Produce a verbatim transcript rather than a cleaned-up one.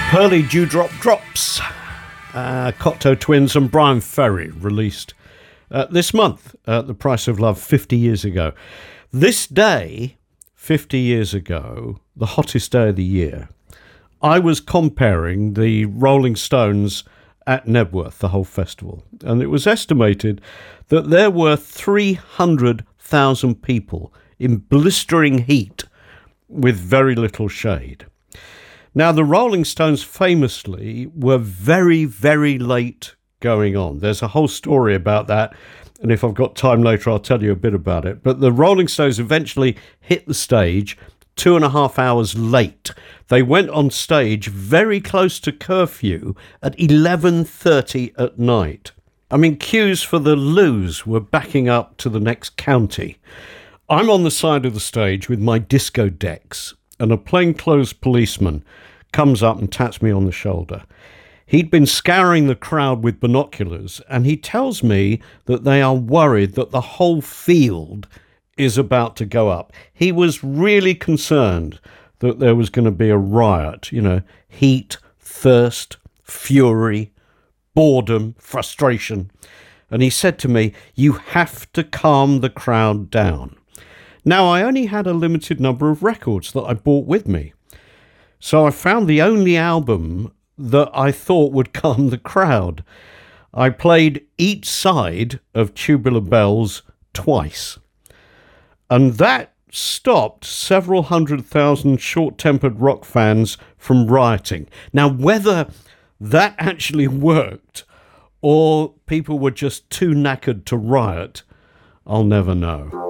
Pearly Dewdrop Drops, uh, Cocteau Twins and Brian Ferry released uh, this month at The Price of Love fifty years ago. This day, fifty years ago, the hottest day of the year, I was comparing the Rolling Stones at Nebworth, the whole festival, and it was estimated that there were three hundred thousand people in blistering heat with very little shade. Now, the Rolling Stones famously were very, very late going on. There's a whole story about that, and if I've got time later, I'll tell you a bit about it. But the Rolling Stones eventually hit the stage two and a half hours late. They went on stage very close to curfew at eleven thirty at night. I mean, queues for the loos were backing up to the next county. I'm on the side of the stage with my disco decks, and a plainclothes policeman comes up and taps me on the shoulder. He'd been scouring the crowd with binoculars, and he tells me that they are worried that the whole field is about to go up. He was really concerned that there was going to be a riot, you know, heat, thirst, fury, boredom, frustration. And he said to me, "You have to calm the crowd down." Now, I only had a limited number of records that I brought with me. So I found the only album that I thought would calm the crowd. I played each side of Tubular Bells twice. And that stopped several hundred thousand short-tempered rock fans from rioting. Now, whether that actually worked or people were just too knackered to riot, I'll never know.